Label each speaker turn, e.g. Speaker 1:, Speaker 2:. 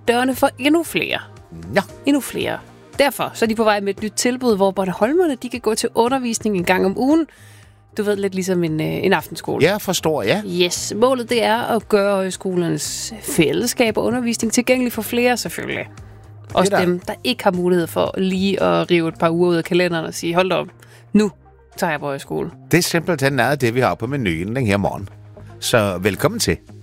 Speaker 1: dørene for endnu flere.
Speaker 2: Ja.
Speaker 1: Endnu flere. Derfor så er de på vej med et nyt tilbud, hvor bornholmerne de kan gå til undervisning en gang om ugen. Du ved, lidt ligesom en aftenskole.
Speaker 2: Ja, forstår jeg.
Speaker 1: Yes, målet det er at gøre skolernes fællesskab og undervisning tilgængelig for flere selvfølgelig. Også dem, der ikke har mulighed for lige at rive et par uger ud af kalenderen og sige, hold da op, nu tager jeg på skole.
Speaker 2: Det er simpelthen noget af det, vi har på menuen den her morgen. Så velkommen til.